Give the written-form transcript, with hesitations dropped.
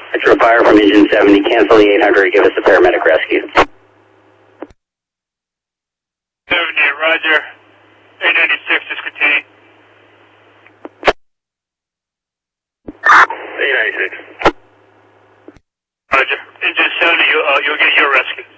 Extra fire from engine 70, cancel the 800, give us a paramedic rescue. 70, roger. 896, discontinue. 896. Roger. Engine 70, you'll get your rescue.